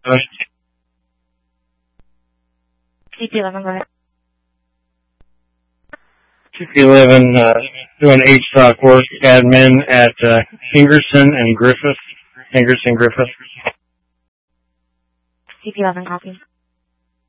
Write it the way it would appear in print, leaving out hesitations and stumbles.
CP11, go ahead. CP11, doing HSOC work, admin at Hengerson and Griffith. CP11, copy.